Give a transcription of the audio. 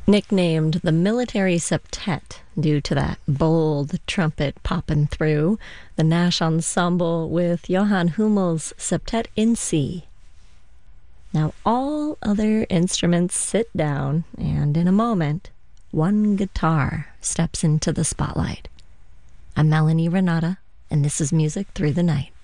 Nicknamed the military septet due to that bold trumpet popping through, the Nash Ensemble with Johann Hummel's Septet in C. Now all other instruments sit down, and in a moment, one guitar steps into the spotlight. I'm Melanie Renata, and this is Music Through the Night.